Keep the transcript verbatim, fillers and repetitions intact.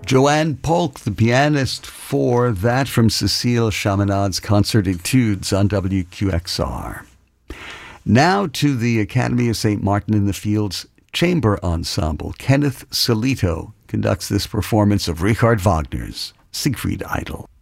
Joanne Polk, the pianist, for that from Cécile Chaminade's Concert Etudes on W Q X R. Now to the Academy of Saint Martin in the Fields Chamber Ensemble. Kenneth Solito conducts this performance of Richard Wagner's Siegfried Idyll.